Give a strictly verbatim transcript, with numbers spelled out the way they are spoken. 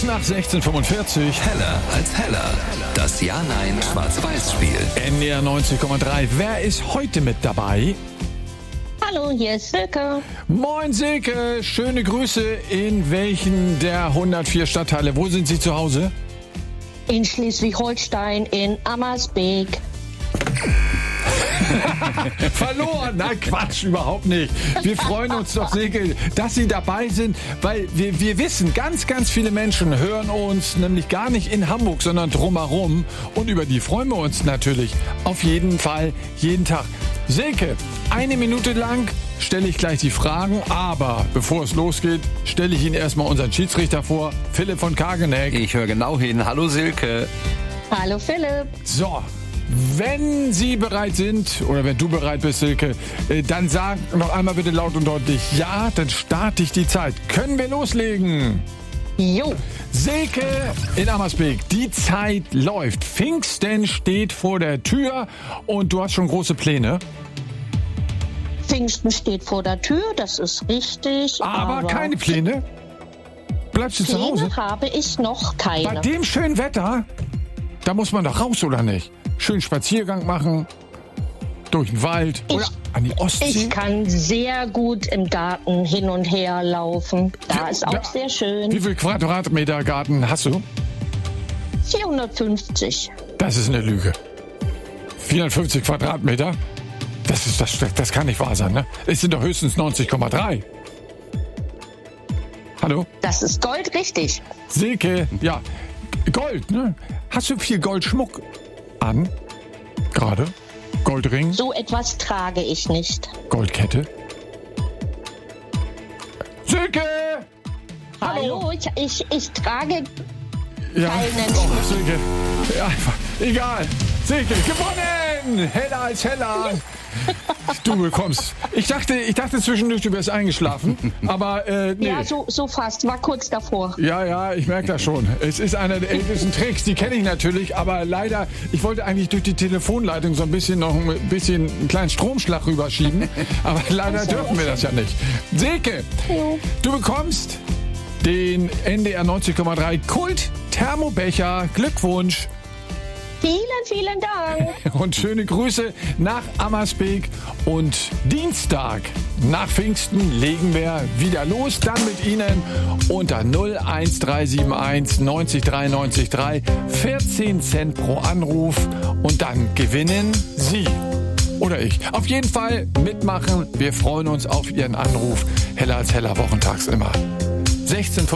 Kurz nach sechzehn Uhr fünfundvierzig. Heller als heller. Das Ja-Nein-Schwarz-Weiß-Spiel. N D R neunzig Komma drei. Wer ist heute mit dabei? Hallo, hier ist Silke. Moin Silke, schöne Grüße. In welchen der hundertvier Stadtteile? Wo sind Sie zu Hause? In Schleswig-Holstein, in Ammersbeek. Verloren? Nein, Quatsch, überhaupt nicht. Wir freuen uns doch, Silke, dass Sie dabei sind, weil wir, wir wissen, ganz, ganz viele Menschen hören uns nämlich gar nicht in Hamburg, sondern drumherum. Und über die freuen wir uns natürlich auf jeden Fall jeden Tag. Silke, eine Minute lang stelle ich gleich die Fragen, aber bevor es losgeht, stelle ich Ihnen erstmal unseren Schiedsrichter vor, Philipp von Kageneck. Ich höre genau hin. Hallo Silke. Hallo Philipp. So, wenn Sie bereit sind, oder wenn du bereit bist, Silke, dann sag noch einmal bitte laut und deutlich ja, dann starte ich die Zeit. Können wir loslegen? Jo. Silke in Ammersbeek, die Zeit läuft. Pfingsten steht vor der Tür und du hast schon große Pläne. Pfingsten steht vor der Tür, das ist richtig. Aber, aber keine Pläne? Bleibst du Pläne zu Hause? habe ich noch keine. Bei dem schönen Wetter, da muss man doch raus, oder nicht? Schön Spaziergang machen, durch den Wald Ich- oder an die Ostsee. Ich kann sehr gut im Garten hin und her laufen. Da Ja, ist auch da- sehr schön. Wie viel Quadratmeter Garten hast du? vierhundertfünfzig. Das ist eine Lüge. vierhundertfünfzig Quadratmeter? Das, ist, das, das kann nicht wahr sein, ne? Es sind doch höchstens neunzig Komma drei. Hallo? Das ist Gold, richtig. Silke, ja, Gold, ne? Hast du viel Goldschmuck an? Gerade? Goldring? So etwas trage ich nicht. Goldkette? Silke! Hallo, ich, ich, ich trage Ja, keinen oh, Silke. Ja, einfach, egal. Silke, gewonnen! Heller als heller. Du bekommst. Ich dachte, ich dachte zwischendurch, du wärst eingeschlafen. Aber äh, nee. Ja, so, so fast. War kurz davor. Ja, ja, ich merke das schon. Es ist einer der ältesten Tricks, die kenne ich natürlich, aber leider, ich wollte eigentlich durch die Telefonleitung so ein bisschen noch ein bisschen einen kleinen Stromschlag rüberschieben, aber leider dürfen wir das ja nicht. Silke, du bekommst den N D R neunzig Komma drei Kult Thermobecher. Glückwunsch Vielen, vielen Dank. und schöne Grüße nach Ammersbeek. Und Dienstag nach Pfingsten legen wir wieder los. Dann mit Ihnen unter null eins drei sieben eins neunzig drei neunzig drei. vierzehn Cent pro Anruf. Und dann gewinnen Sie. Oder ich. Auf jeden Fall mitmachen. Wir freuen uns auf Ihren Anruf. Heller als heller wochentags immer. sechzehn